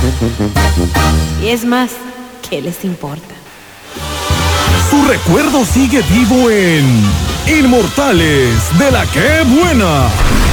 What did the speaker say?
Y es más, ¿qué les importa? Su recuerdo sigue vivo en Inmortales de la ¡Qué Buena!